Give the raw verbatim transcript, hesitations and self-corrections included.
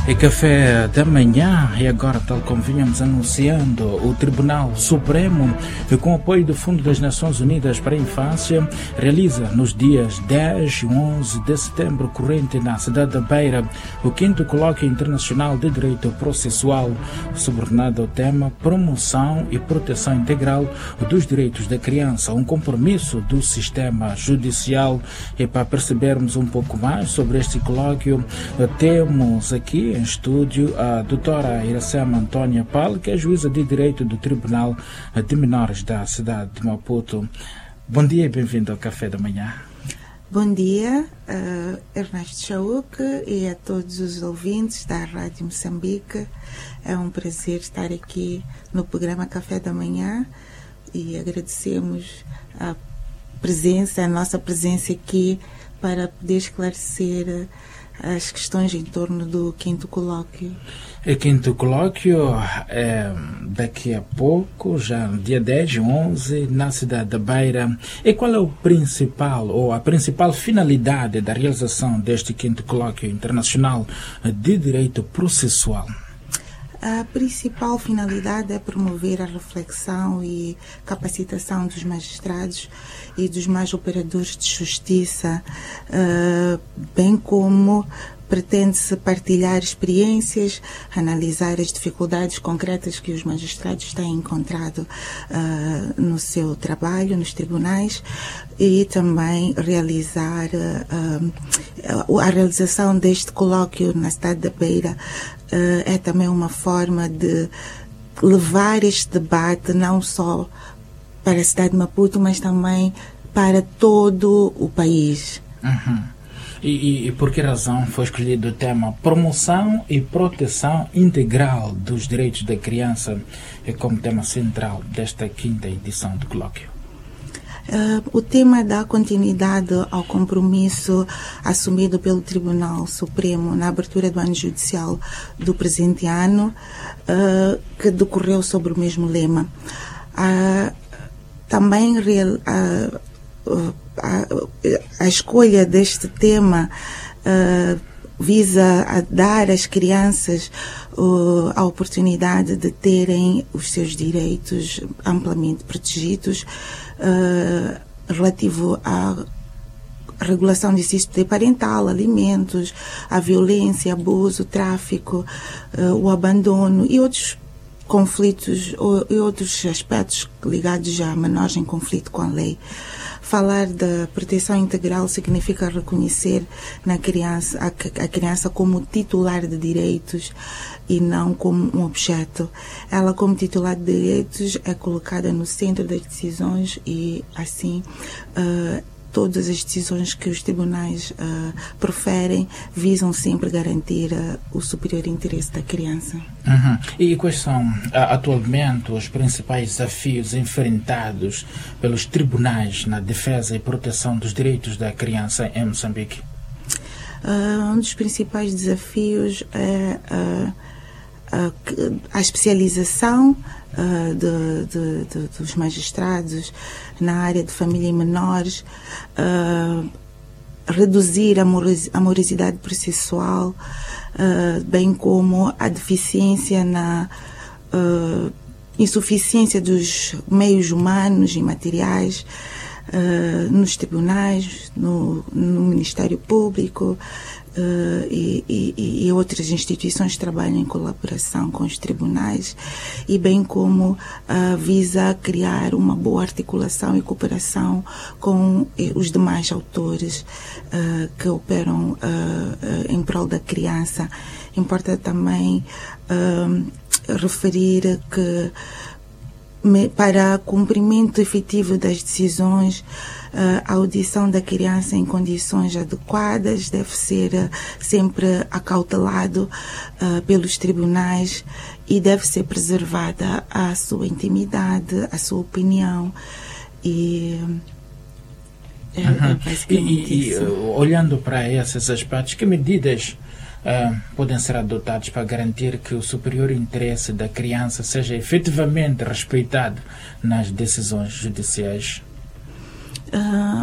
É café da manhã e agora, tal como vínhamos anunciando, o Tribunal Supremo, com o apoio do Fundo das Nações Unidas para a Infância, realiza nos dias dez e onze de setembro corrente na cidade da Beira o quinto Colóquio Internacional de Direito Processual, subordinado ao tema Promoção e Proteção Integral dos Direitos da Criança, um compromisso do sistema judicial. E para percebermos um pouco mais sobre este colóquio, temos aqui em estúdio a doutora Iracema Antônia Pal, que é juíza de Direito do Tribunal de Menores da cidade de Maputo. Bom dia e bem-vindo ao Café da Manhã. Bom dia, uh, Ernesto Chauque e a todos os ouvintes da Rádio Moçambique. É um prazer estar aqui no programa Café da Manhã e agradecemos a presença, a nossa presença aqui para poder esclarecer as questões em torno do quinto colóquio. O quinto colóquio é daqui a pouco, já no dia dez e onze, na cidade da Beira. E qual é o principal, ou a principal finalidade da realização deste quinto colóquio internacional de direito processual? A principal finalidade é promover a reflexão e capacitação dos magistrados e dos mais operadores de justiça, bem como pretende-se partilhar experiências, analisar as dificuldades concretas que os magistrados têm encontrado uh, no seu trabalho, nos tribunais, e também realizar uh, a realização deste colóquio na cidade da Beira uh, é também uma forma de levar este debate não só para a cidade de Maputo, mas também para todo o país. Uhum. E, e, e por que razão foi escolhido o tema Promoção e Proteção Integral dos Direitos da Criança como tema central desta quinta edição do colóquio? Uh, o tema dá continuidade ao compromisso assumido pelo Tribunal Supremo na abertura do ano judicial do presente ano, uh, que decorreu sobre o mesmo lema. Uh, também real, uh, uh, A, a escolha deste tema uh, visa a dar às crianças uh, a oportunidade de terem os seus direitos amplamente protegidos uh, relativo à regulação de exercício parental, alimentos, a violência, abuso, tráfico, uh, o abandono e outros conflitos ou, e outros aspectos ligados a menores em conflito com a lei. Falar da proteção integral significa reconhecer na criança, a, a criança como titular de direitos e não como um objeto. Ela, como titular de direitos, é colocada no centro das decisões e, assim, uh, todas as decisões que os tribunais uh, proferem visam sempre garantir uh, o superior interesse da criança. Uhum. E quais são, atualmente, os principais desafios enfrentados pelos tribunais na defesa e proteção dos direitos da criança em Moçambique? Uh, um dos principais desafios é uh, a, a especialização Uh, de, de, de, dos magistrados na área de família e menores, uh, reduzir a morosidade processual, uh, bem como a deficiência na uh, insuficiência dos meios humanos e materiais uh, nos tribunais, no, no Ministério Público, Uh, e, e, e outras instituições que trabalham em colaboração com os tribunais, e bem como uh, visa criar uma boa articulação e cooperação com eh, os demais autores uh, que operam uh, uh, em prol da criança. Importa também uh, referir que me, para cumprimento efetivo das decisões, a audição da criança em condições adequadas deve ser uh, sempre acautelado uh, pelos tribunais e deve ser preservada a sua intimidade, a sua opinião. E, é, uhum. é basicamente e, isso. E olhando para esses aspectos, que medidas uh, podem ser adotadas para garantir que o superior interesse da criança seja efetivamente respeitado nas decisões judiciais? Uh,